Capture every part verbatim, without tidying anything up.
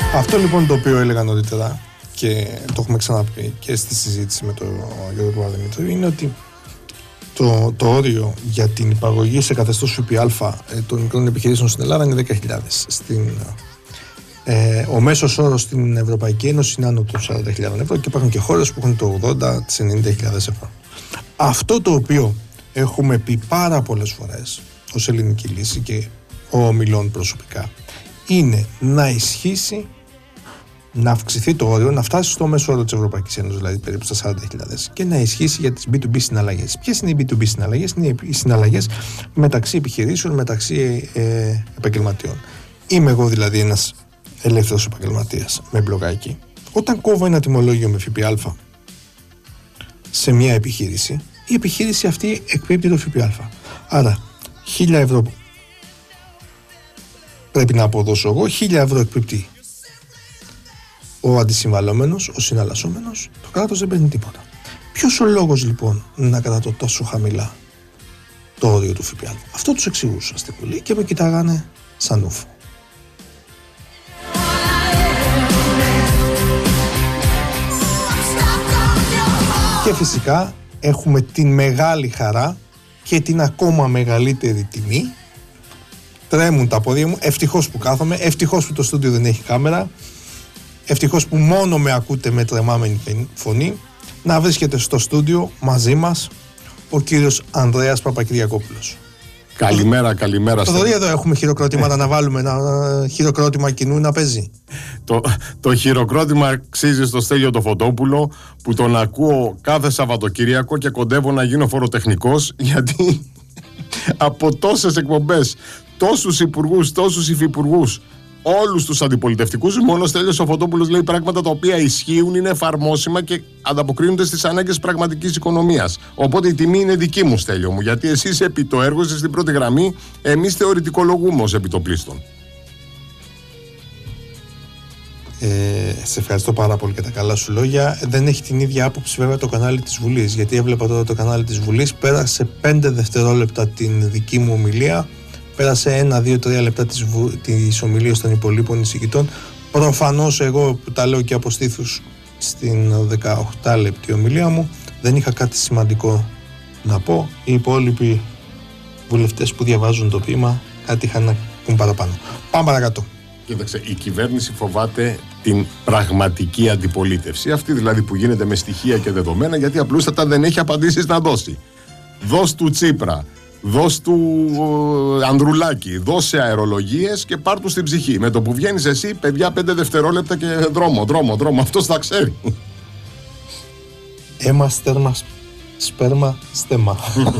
Αυτό λοιπόν το οποίο έλεγα νωρίτερα και το έχουμε ξαναπεί και στη συζήτηση με τον Γιώργο Παπαδημητρίου είναι ότι το, το όριο για την υπαγωγή σε καθεστώς ΦΠΑ των μικρών επιχειρήσεων στην Ελλάδα είναι δέκα χιλιάδες. Στην, ε, ο μέσος όρος στην Ευρωπαϊκή Ένωση είναι άνω των σαράντα χιλιάδες ευρώ και υπάρχουν και χώρες που έχουν το ογδόντα με ενενήντα χιλιάδες ευρώ. Αυτό το οποίο έχουμε πει πάρα πολλές φορές ως ελληνική λύση και ο ομιλών προσωπικά είναι να ισχύσει, να αυξηθεί το όριο, να φτάσει στο μέσο όρο της Ευρωπαϊκής Ένωσης, δηλαδή περίπου στα σαράντα χιλιάδες, και να ισχύσει για τις μπι του μπι συναλλαγές. Ποιες είναι οι μπι του μπι συναλλαγές? Είναι οι συναλλαγές μεταξύ επιχειρήσεων, μεταξύ ε, επαγγελματιών. Είμαι εγώ δηλαδή ένας ελεύθερος επαγγελματίας με μπλοκάκι. Όταν κόβω ένα τιμολόγιο με ΦΠΑ σε μια επιχείρηση, η επιχείρηση αυτή εκπίπτει το ΦΠΑ. Άρα, χίλια ευρώ πρέπει να αποδώσω εγώ, χίλια ευρώ εκπίπτει ο αντισυμβαλόμενος, ο συναλλασσόμενος, το κράτος δεν παίρνει τίποτα. Ποιος ο λόγος λοιπόν να κρατώ τόσο χαμηλά το όριο του ΦΠΑ? Αυτό τους εξηγούσα στη Βουλή και με κοιτάγανε σαν ούφο. Και φυσικά έχουμε την μεγάλη χαρά και την ακόμα μεγαλύτερη τιμή. Τρέμουν τα πόδια μου, ευτυχώς που κάθομαι, ευτυχώς που το στούντιο δεν έχει κάμερα, ευτυχώς που μόνο με ακούτε με τρεμάμενη φωνή, να βρίσκεται στο στούντιο μαζί μας ο κύριος Ανδρέας Παπακυριακόπουλος. Καλημέρα, καλημέρα. Το δωρή εδώ έχουμε χειροκρότηματα να βάλουμε, ένα χειροκρότημα κοινού να παίζει. Το, το χειροκρότημα αξίζει στο Στέλιο το Φωτόπουλο, που τον ακούω κάθε Σαββατοκύριακο και κοντεύω να γίνω φοροτεχνικός, γιατί από τόσες εκπομπές, τόσους υπουργούς, τόσους υφυπουργούς, όλους τους αντιπολιτευτικούς, μόνο Στέλιος ο Φωτόπουλος λέει πράγματα τα οποία ισχύουν, είναι εφαρμόσιμα και ανταποκρίνονται στις ανάγκες πραγματικής οικονομίας. Οπότε η τιμή είναι δική μου, Στέλιο μου, γιατί εσύ είσαι επί το έργο, είσαι στην πρώτη γραμμή, εμείς θεωρητικολογούμε ως επιτοπλίστων. Ε, σε ευχαριστώ πάρα πολύ για τα καλά σου λόγια. Δεν έχει την ίδια άποψη βέβαια το κανάλι της Βουλής, γιατί έβλεπα τώρα το κανάλι της Βουλής, πέρασε πέντε δευτερόλεπτα την δική μου ομιλία, πέρασε ένα, δύο, τρία λεπτά της, βου... της ομιλίας των υπολείπων εισηγητών. Προφανώς εγώ που τα λέω και από στήθους στην δεκαοκτώ λεπτή ομιλία μου δεν είχα κάτι σημαντικό να πω. Οι υπόλοιποι βουλευτές που διαβάζουν το ποίημα κάτι είχαν να πούν παραπάνω. Πάμε παρακάτω. Κοίταξε, η κυβέρνηση φοβάται την πραγματική αντιπολίτευση, αυτή δηλαδή που γίνεται με στοιχεία και δεδομένα, γιατί απλούστατα δεν έχει απαντήσεις να δώσει. Δώσ' του Τσίπρα, δώσ' του uh, Ανδρουλάκη, δώσε αερολογίες και πάρ' του στην ψυχή. Με το που βγαίνεις εσύ, παιδιά, πέντε δευτερόλεπτα και δρόμο, δρόμο, δρόμο, αυτός θα ξέρει. Αίμα, στέρμα, σπέρμα, στέμα.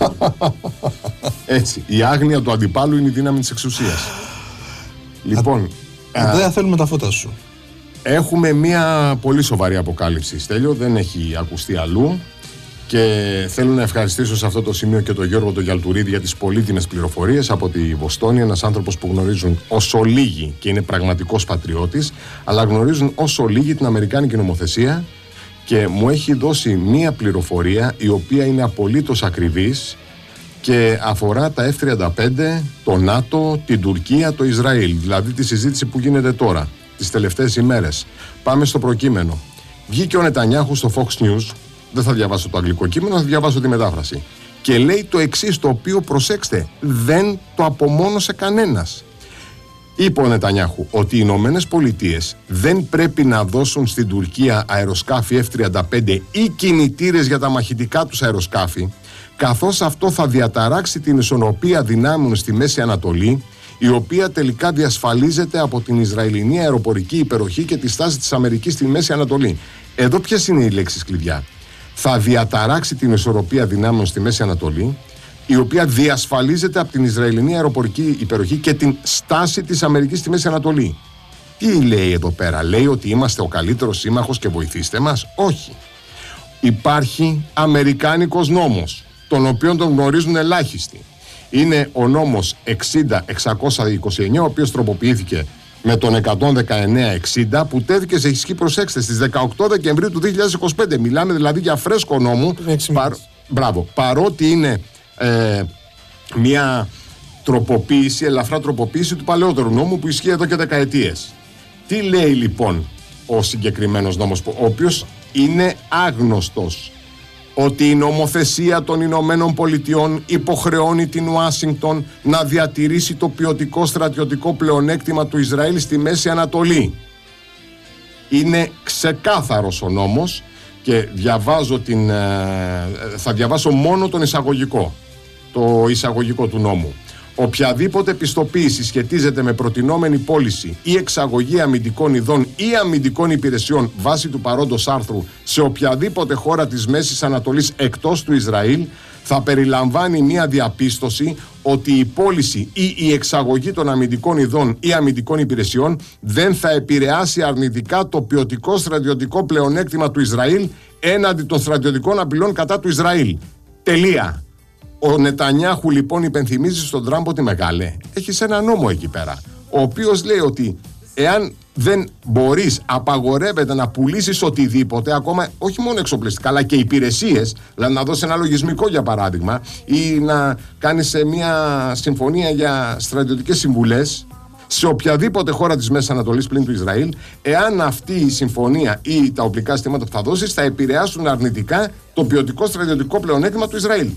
Έτσι, η άγνοια του αντιπάλου είναι η δύναμη της εξουσίας. Λοιπόν, δεν θέλουμε τα φώτα σου. Έχουμε μια πολύ σοβαρή αποκάλυψη, Στέλιο, δεν έχει ακουστεί αλλού. Και θέλω να ευχαριστήσω σε αυτό το σημείο και τον Γιώργο τον Γιαλτουρίδη για τις πολύτιμες πληροφορίες από τη Βοστόνη, ένας άνθρωπος που γνωρίζουν όσο λίγοι και είναι πραγματικός πατριώτης, αλλά γνωρίζουν όσο λίγοι την αμερικάνικη νομοθεσία, και μου έχει δώσει μία πληροφορία η οποία είναι απολύτως ακριβής και αφορά τα εφ τριάντα πέντε, το ΝΑΤΟ, την Τουρκία, το Ισραήλ, δηλαδή τη συζήτηση που γίνεται τώρα, τις τελευταίες ημέρες. Πάμε στο προκείμενο. Βγήκε ο Νετανιάχου στο Fox News. Δεν θα διαβάσω το αγγλικό κείμενο, θα διαβάσω τη μετάφραση. Και λέει το εξής, το οποίο, προσέξτε, δεν το απομόνωσε κανένας. Είπε ο Νετανιάχου ότι οι Ηνωμένες Πολιτείες δεν πρέπει να δώσουν στην Τουρκία αεροσκάφη εφ τριάντα πέντε ή κινητήρες για τα μαχητικά τους αεροσκάφη, καθώς αυτό θα διαταράξει την ισορροπία δυνάμεων στη Μέση Ανατολή, η οποία τελικά διασφαλίζεται από την Ισραηλινή αεροπορική υπεροχή και τη στάση της Αμερικής στη Μέση Ανατολή. Εδώ ποιες είναι οι λέξεις κλειδιά? Θα διαταράξει την ισορροπία δυνάμεων στη Μέση Ανατολή, η οποία διασφαλίζεται από την Ισραηλινή αεροπορική υπεροχή και την στάση της Αμερικής στη Μέση Ανατολή. Τι λέει εδώ πέρα? Λέει ότι είμαστε ο καλύτερος σύμμαχος και βοηθήστε μας? Όχι. Υπάρχει αμερικάνικος νόμος, τον οποίο τον γνωρίζουν ελάχιστοι. Είναι ο νόμος εξήντα εξακόσια είκοσι εννέα, ο οποίος τροποποιήθηκε με τον εκατόν δεκαεννέα εξήντα, που τέθηκε σε ισχύ, προσέξτε, στις δεκαοκτώ Δεκεμβρίου του δύο χιλιάδες είκοσι πέντε. Μιλάμε δηλαδή για φρέσκο νόμο. Παρ... Μπράβο. Παρότι είναι ε, μια τροποποίηση, ελαφρά τροποποίηση του παλαιότερου νόμου που ισχύει εδώ και δεκαετίες. Τι λέει λοιπόν ο συγκεκριμένος νόμος, ο οποίος είναι άγνωστος? Ότι η νομοθεσία των Ηνωμένων Πολιτειών υποχρεώνει την Ουάσιγκτον να διατηρήσει το ποιοτικό στρατιωτικό πλεονέκτημα του Ισραήλ στη Μέση Ανατολή. Είναι ξεκάθαρος ο νόμος και διαβάζω την, θα διαβάσω μόνο τον εισαγωγικό, το εισαγωγικό του νόμου. Οποιαδήποτε πιστοποίηση σχετίζεται με προτινόμενη πώληση ή εξαγωγή αμυντικών ειδών ή αμυντικών υπηρεσιών βάσει του παρόντος άρθρου σε οποιαδήποτε χώρα της Μέσης Ανατολής εκτός του Ισραήλ θα περιλαμβάνει μια διαπίστωση ότι η πώληση ή η εξαγωγή των αμυντικών ειδών ή αμυντικών υπηρεσιών δεν θα επηρεάσει αρνητικά το ποιοτικό στρατιωτικό πλεονέκτημα του Ισραήλ έναντι των στρατιωτικών απειλών κατά του Ισραήλ. Τελεία. Ο Νετανιάχου λοιπόν υπενθυμίζει στον Τραμπ ότι μεγάλε, έχεις ένα νόμο εκεί πέρα, ο οποίος λέει ότι εάν δεν μπορείς, απαγορεύεται να πουλήσεις οτιδήποτε, ακόμα όχι μόνο εξοπλιστικά αλλά και υπηρεσίες, δηλαδή να δώσεις ένα λογισμικό για παράδειγμα ή να κάνεις μια συμφωνία για στρατιωτικές συμβουλές σε οποιαδήποτε χώρα της Μέσης Ανατολής πλην του Ισραήλ, εάν αυτή η συμφωνία ή τα οπλικά συστήματα που θα δώσεις θα επηρεάσουν αρνητικά το ποιοτικό στρατιωτικό πλεονέκτημα του Ισραήλ.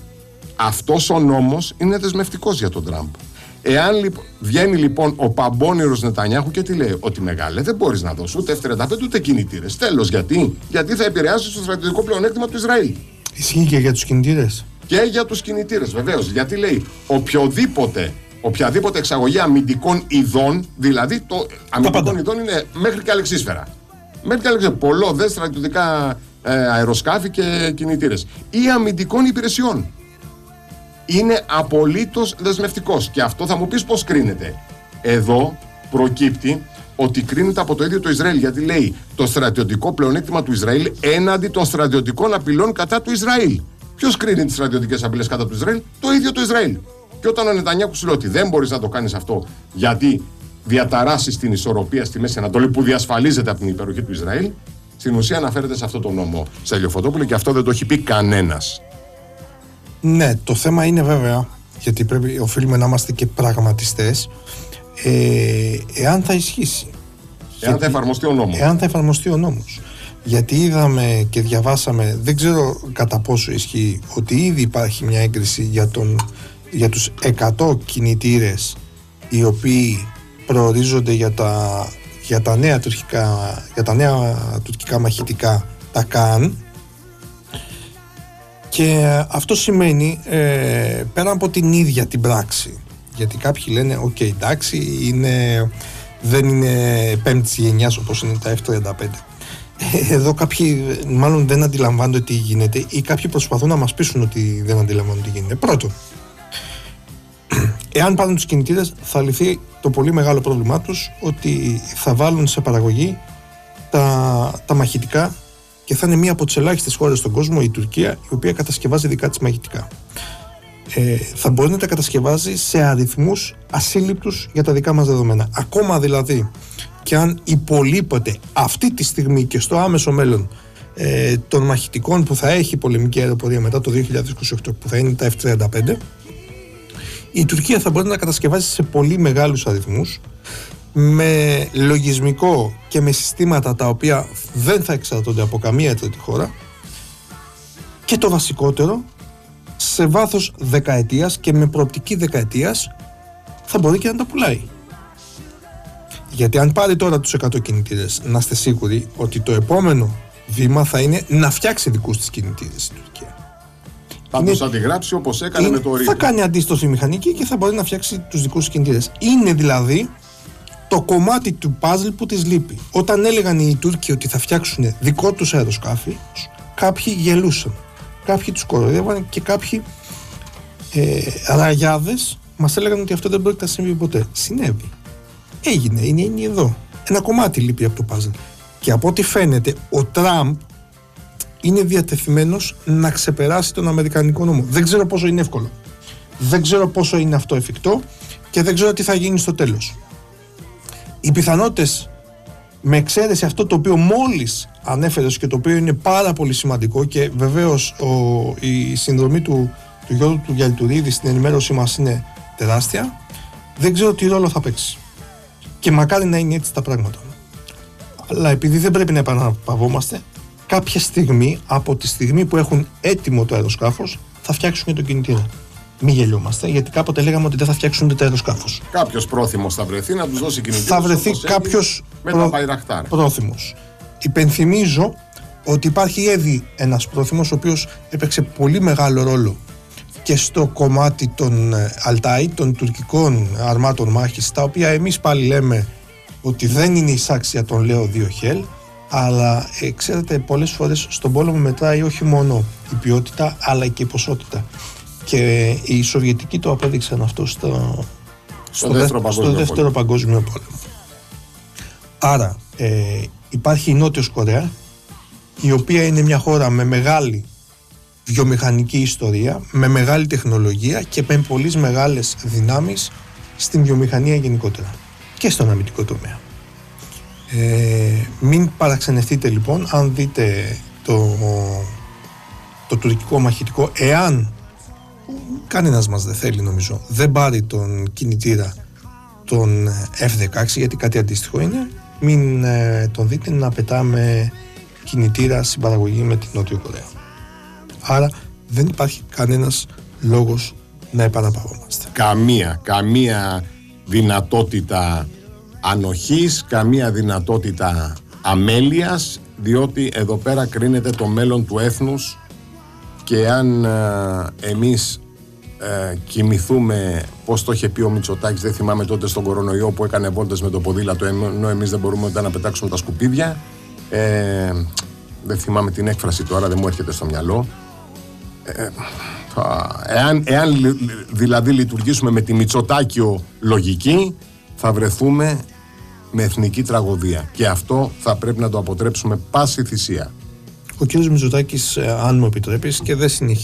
Αυτός ο νόμος είναι δεσμευτικός για τον Τραμπ. Εάν λοιπόν, βγαίνει λοιπόν ο παμπώνηρος Νετανιάχου και τι λέει, ότι μεγάλε δεν μπορείς να δώσεις ούτε εφ τριάντα πέντε ούτε κινητήρες. Τέλος, γιατί? Γιατί θα επηρεάσει το στρατιωτικό πλεονέκτημα του Ισραήλ. Ισχύει και για τους κινητήρες. Και για τους κινητήρες, βεβαίως. Γιατί λέει, οποιοδήποτε, οποιαδήποτε εξαγωγή αμυντικών ειδών, δηλαδή το αμυντικών ειδών είναι μέχρι και αλεξίσφαιρα. Μέχρι και αλεξίσφαιρα. Πολλό δε στρατιωτικά ε, αεροσκάφη και κινητήρες. Ή αμυντικών υπηρεσιών. Είναι απολύτως δεσμευτικός. Και αυτό θα μου πεις πώς κρίνεται. Εδώ προκύπτει ότι κρίνεται από το ίδιο το Ισραήλ. Γιατί λέει το στρατιωτικό πλεονέκτημα του Ισραήλ έναντι των στρατιωτικών απειλών κατά του Ισραήλ. Ποιος κρίνει τις στρατιωτικές απειλές κατά του Ισραήλ? Το ίδιο το Ισραήλ. Και όταν ο Νετανιάχου σου λέει ότι δεν μπορείς να το κάνεις αυτό γιατί διαταράσεις την ισορροπία στη Μέση Ανατολή που διασφαλίζεται από την υπεροχή του Ισραήλ, στην ουσία αναφέρεται σε αυτό το νόμο, Στέλιο Φωτόπουλε, και αυτό δεν το έχει πει κανένας. Ναι, το θέμα είναι βέβαια, γιατί πρέπει, οφείλουμε να είμαστε και πραγματιστές, ε, εάν θα ισχύσει. Εάν γιατί, θα εφαρμοστεί ο νόμος. Εάν θα εφαρμοστεί ο νόμος. Γιατί είδαμε και διαβάσαμε, δεν ξέρω κατά πόσο ισχύει, ότι ήδη υπάρχει μια έγκριση για, τον, για τους εκατό κινητήρες οι οποίοι προορίζονται για τα, για τα, νέα, τουρκικά, για τα νέα τουρκικά μαχητικά, τα ΚΑΝ. Και αυτό σημαίνει, ε, πέρα από την ίδια την πράξη, γιατί κάποιοι λένε οκ, okay, εντάξει, είναι, δεν είναι πέμπτης γενιάς όπως είναι τα εφ τριάντα πέντε. Εδώ κάποιοι μάλλον δεν αντιλαμβάνονται τι γίνεται ή κάποιοι προσπαθούν να μας πείσουν ότι δεν αντιλαμβάνονται τι γίνεται. Πρώτον, εάν πάρουν τους κινητήρες θα λυθεί το πολύ μεγάλο πρόβλημά τους ότι θα βάλουν σε παραγωγή τα, τα μαχητικά και θα είναι μία από τις ελάχιστες χώρες στον κόσμο, η Τουρκία, η οποία κατασκευάζει δικά της μαχητικά. Ε, θα μπορεί να τα κατασκευάζει σε αριθμούς ασύλληπτους για τα δικά μας δεδομένα. Ακόμα δηλαδή και αν υπολείπεται αυτή τη στιγμή και στο άμεσο μέλλον ε, των μαχητικών που θα έχει η πολεμική αεροπορία μετά το δύο χιλιάδες είκοσι οκτώ, που θα είναι τα εφ τριάντα πέντε, η Τουρκία θα μπορεί να κατασκευάσει σε πολύ μεγάλους αριθμούς με λογισμικό και με συστήματα τα οποία δεν θα εξαρτώνται από καμία τρίτη χώρα, και το βασικότερο, σε βάθος δεκαετίας και με προοπτική δεκαετίας θα μπορεί και να τα πουλάει. Γιατί αν πάρει τώρα τους εκατό κινητήρες, να είστε σίγουροι ότι το επόμενο βήμα θα είναι να φτιάξει δικούς της κινητήρες στην Τουρκία. Θα τους αντιγράψει όπως έκανε είναι, με το ρίγο. Θα κάνει αντίστοιχη μηχανική και θα μπορεί να φτιάξει τους δικούς της κινητήρες. Είναι δηλαδή το κομμάτι του παζλ που της λείπει. Όταν έλεγαν οι Τούρκοι ότι θα φτιάξουν δικό τους αεροσκάφη, κάποιοι γελούσαν. Κάποιοι τους κοροϊδεύαν και κάποιοι ε, ραγιάδες μας έλεγαν ότι αυτό δεν πρόκειται να συμβεί ποτέ. Συνέβη. Έγινε, είναι, είναι εδώ. Ένα κομμάτι λείπει από το παζλ. Και από ό,τι φαίνεται, ο Τραμπ είναι διατεθειμένος να ξεπεράσει τον Αμερικανικό νόμο. Δεν ξέρω πόσο είναι εύκολο. Δεν ξέρω πόσο είναι αυτό εφικτό και δεν ξέρω τι θα γίνει στο τέλος. Οι πιθανότητες, με εξαίρεση αυτό το οποίο μόλις ανέφερες και το οποίο είναι πάρα πολύ σημαντικό, και βεβαίως ο, η συνδρομή του, του Γιώργου του Γιαλτουρίδη στην ενημέρωσή μας είναι τεράστια, δεν ξέρω τι ρόλο θα παίξει. Και μακάρι να είναι έτσι τα πράγματα. Αλλά επειδή δεν πρέπει να επαναπαυόμαστε, κάποια στιγμή, από τη στιγμή που έχουν έτοιμο το αεροσκάφος, θα φτιάξουν και τον κινητήρα. Μην γελιόμαστε, γιατί κάποτε λέγαμε ότι δεν θα φτιάξουν το αεροσκάφος. Κάποιος πρόθυμος θα βρεθεί να τους δώσει κινητήρα. Θα βρεθεί κάποιος προ... πρόθυμος. Υπενθυμίζω ότι υπάρχει ήδη ένας πρόθυμος, ο οποίος έπαιξε πολύ μεγάλο ρόλο και στο κομμάτι των Αλτάι, των τουρκικών αρμάτων μάχης, τα οποία εμείς πάλι λέμε ότι δεν είναι εισάξια των Λέο δύο Χέλ, αλλά ε, ξέρετε, πολλές φορές στον πόλεμο μετράει όχι μόνο η ποιότητα αλλά και η ποσότητα. Και οι Σοβιετικοί το απέδειξαν αυτό στο, στο, στο, δεύτερο, δε, παγκόσμιο στο δεύτερο πόλεμο. παγκόσμιο πόλεμο. Άρα ε, υπάρχει η Νότιος Κορέα, η οποία είναι μια χώρα με μεγάλη βιομηχανική ιστορία, με μεγάλη τεχνολογία και με πολύ μεγάλες δυνάμεις στην βιομηχανία γενικότερα και στον αμυντικό τομέα. Ε, μην παραξενευτείτε λοιπόν αν δείτε το, το τουρκικό μαχητικό, εάν κανένας μας δεν θέλει, νομίζω, δεν πάρει τον κινητήρα τον εφ δεκαέξι, γιατί κάτι αντίστοιχο είναι, μην ε, τον δείτε να πετάμε κινητήρα συμπαραγωγή με την Νότιο Κορέα. Άρα δεν υπάρχει κανένας λόγος να επαναπαυόμαστε. Καμία, καμία δυνατότητα ανοχής, καμία δυνατότητα αμέλειας, διότι εδώ πέρα κρίνεται το μέλλον του έθνους, και αν ε, εμείς ε, κοιμηθούμε, πώς το είχε πει ο Μητσοτάκης, δεν θυμάμαι τότε στον κορονοϊό που έκανε βόλτες με το ποδήλατο, ενώ εμείς δεν μπορούμε ούτε να πετάξουμε τα σκουπίδια, ε, δεν θυμάμαι την έκφραση τώρα, δεν μου έρχεται στο μυαλό. Ε, εάν, εάν δηλαδή λειτουργήσουμε με τη Μητσοτάκιο λογική, θα βρεθούμε με εθνική τραγωδία, και αυτό θα πρέπει να το αποτρέψουμε πάση θυσία. Ο κ. Μητσοτάκης, αν μου επιτρέπεις, και δεν συνεχίζει